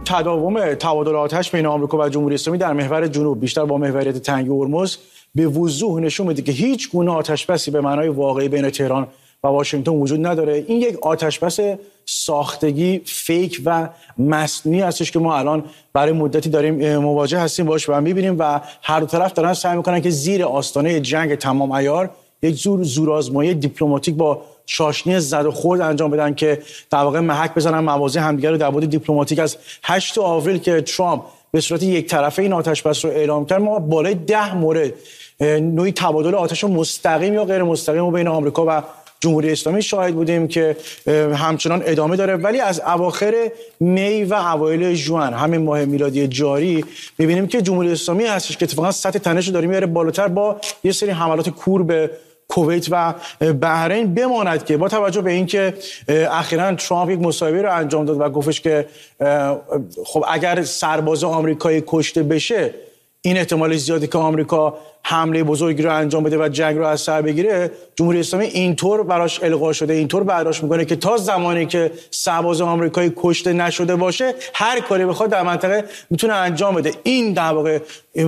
تداوم تبادل آتش بین آمریکا و جمهوری اسلامی در محور جنوب، بیشتر با محوریت تنگی هرمز، به وضوح نشون میده که هیچ گونه آتشبسی به معنای واقعی بین تهران و واشنگتن وجود نداره. این یک آتشبس ساختگی، فیک و مصنوعی هستش که ما الان برای مدتی داریم مواجه هستیم باش و میبینیم و هر دو طرف دارن سعی میکنن که زیر آستانه جنگ تمام عیار یک زورآزمایی دیپلماتیک با چاشنی زد و خورد انجام بدن که در واقع محک بزنن مواضع همدیگه رو در بعد دیپلماتیک. از 8 آوریل که ترامپ به صورت یک طرفه این آتشبس رو اعلام کرد، ما بالای 10 مورد نوعی تبادل آتش مستقیم یا غیر مستقیم بین آمریکا و جمهوری اسلامی شاهد بودیم که همچنان ادامه داره. ولی از اواخر می و اوایل ژوئن همین ماه میلادی جاری می‌بینیم که جمهوری اسلامی هستش که اتفاقا سطح تنش رو داره میاره بالاتر با یه سری حملات کور به کویت و بحرین. بماند که با توجه به اینکه اخیراً ترامپ یک مصاحبه رو انجام داد و گفتش که خب اگر سرباز آمریکایی کشته بشه، این احتمال زیادی که آمریکا حمله بزرگی رو انجام بده و جنگ رو از سر بگیره، جمهوری اسلامی اینطور براش القا شده، اینطور برداشت میکنه که تا زمانی که سرباز آمریکایی کشته نشده باشه هر کاری بخواد در منطقه میتونه انجام بده. این در واقع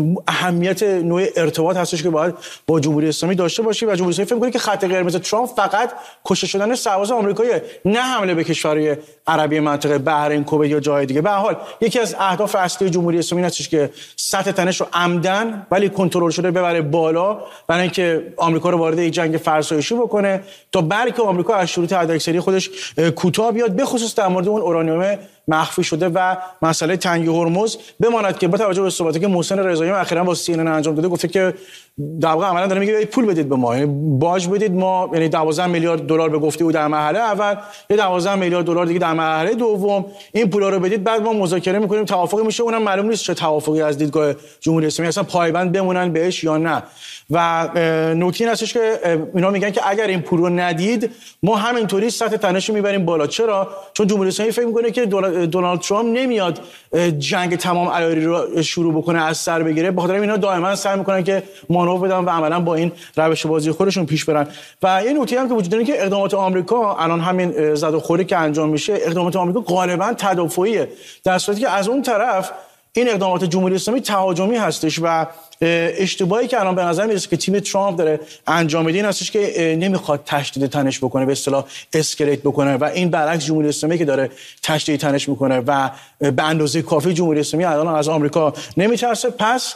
اهمیت نوع ارتباط هستش که باید با جمهوری اسلامی داشته باشی و جمهوری اسلامی فکر میکنه که خط قرمز ترامپ فقط کشته شدن سرباز آمریکاییه، نه حمله به کشورهای عربی منطقه، بحرین، کویت یا جای دیگه. به هر حال یکی از اهداف اصلی جمهوری اسلامی هستش که سطح تنش رو عمدن ولی کنترل شده ببره بالا، برای اینکه آمریکا رو وارد یک جنگ فرسایشی بکنه تا بلکه آمریکا از شروط حداکثری خودش کوتاه بیاد، به خصوص در مورد اون اورانیوم مخفی شده و مسئله تنگی هرمز. بماند که با توجه به صحبتی که محسن رضایی اخیراً با CNN انجام داده، گفته که در واقع عملاً داره میگه پول بدید به ما، یعنی باج بدید ما، یعنی 12 میلیارد دلار به گفته او در مرحله اول، یه 12 میلیارد دلار دیگه در مرحله دوم، این پولا رو بدید بعد ما مذاکره میکنیم، توافقی میشه. اونم معلوم نیست چه توافقی از دیدگاه جمهوری اسلامی اصلا پایبند بمونن بهش یا نه. و نکته این هستش که اینا میگن که اگر این پول رو ندید ما همینطوری سطح تنش رو میبریم بالا. چرا؟ چون جمهوری اسلامی فکر میکنه که دونالد ترامپ نمیاد جنگ تمام عیاری رو شروع بکنه، از سر بگیره. بخاطر اینا دائما سعی میکنن که مانور بدن و عملا با این روش بازی خودشون پیش برن. و یه نکته هم که وجود داره که اقدامات آمریکا الان همین زد و خوری که انجام میشه، اقدامات آمریکا غالبا تدافعیه، در صورتی که از اون طرف این اقدامات جمهوری اسلامی تهاجمی هستش. و اشتباهی که الان به نظر میرسه که تیم ترامپ داره انجام میده این هستش که نمیخواد تشدید تنش بکنه، به اصطلاح اسکلیت بکنه، و این برعکس جمهوری اسلامی که داره تشدید تنش میکنه و به اندازه کافی جمهوری اسلامی الان از آمریکا نمیترسه. پس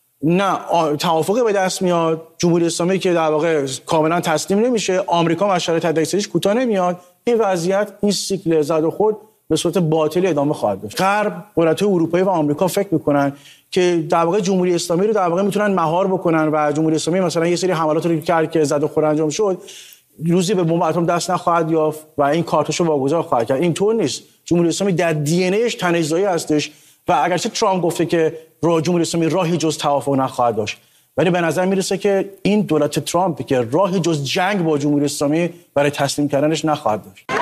نه توافقی به دست میاد، جمهوری اسلامی که در واقع کاملا تسلیم نمیشه، آمریکا مشارط حداکثریش کوتاه نمیاد. این وضعیت، این سیکل زد و خورد به صورت باطل ادامه خواهد داشت. غرب، قدرت‌های اروپایی و آمریکا فکر میکنن که در واقع جمهوری اسلامی رو در واقع میتونن مهار بکنن و جمهوری اسلامی مثلا یه سری حملات رو کرد که زد و خورد انجام شد، روزی به بمب اتم دست نخواهد یافت و این کارتاشو واگذار خواهد کرد. اینطور نیست. جمهوری اسلامی در دی ان ایش تنش‌زایی هستش و اگرچه ترامپ گفته که جمهوری اسلامی راهی جز توافق نخواهد داشت، ولی به نظر میرسه که این دولت ترامپ که راهی جز جنگ با جمهوری اسلامی برای تسلیم کردنش نخواهد داشت.